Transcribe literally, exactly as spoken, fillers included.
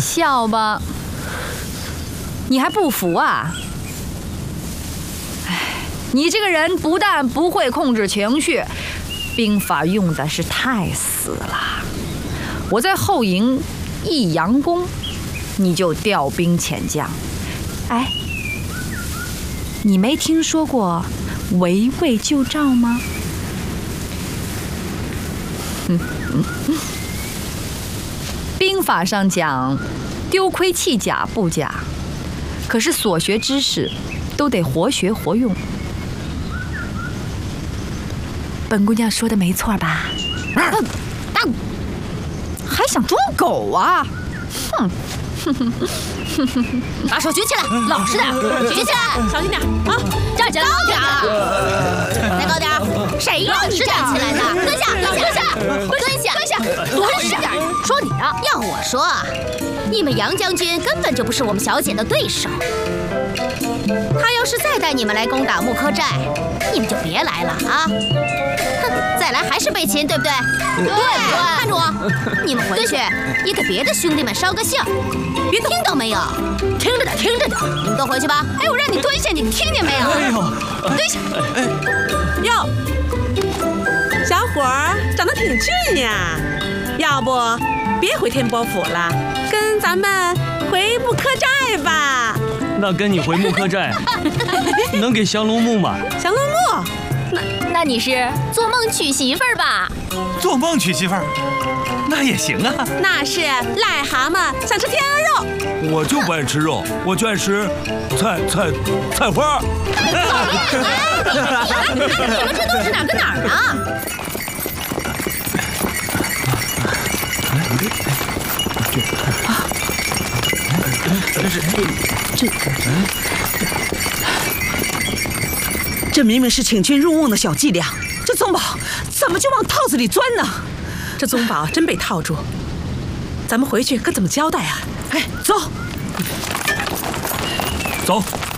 笑吧，你还不服啊？哎，你这个人不但不会控制情绪，兵法用的是太死了。我在后营一佯攻，你就调兵遣将。哎，你没听说过围魏救赵吗？嗯嗯嗯。兵法上讲，丢盔弃甲不假，可是所学知识都得活学活用。本姑娘说的没错吧？啊啊、还想装狗啊？哼！ 把手举起来，老实点，举起来， 小心点啊！ 站起来，高点儿，再高点儿。谁让你站起来的？蹲下，蹲下，蹲下，蹲下，蹲下。说你呢？要我说啊，你们杨将军根本就不是我们小姐的对手。他要是再带你们来攻打木柯寨，你们就别来了啊！哼，再来还是被擒，对不对？对不对？看着我，你们回去也给别的兄弟们捎个信儿。别听到没有？听着点，听着点。你们都回去吧。哎，我让你蹲下，你听见没有？ 哎呦， 蹲下。 哟，小伙儿长得挺俊呀，要不别回天波府了，跟咱们回木柯寨吧。 那跟你回木柯寨，能给降龙木吗？ 降龙木， 那那你是做梦娶媳妇儿吧？ 做梦娶媳妇儿，那也行啊。 那是癞蛤蟆想吃天鹅肉。 我就不爱吃肉，我就爱吃菜菜菜花。 你们这都是哪儿跟哪儿啊？ 这是这这明明是请君入瓮的小伎俩，这宗宝怎么就往套子里钻呢？ 这宗宝真被套住，咱们回去可怎么交代啊？ 哎，走走。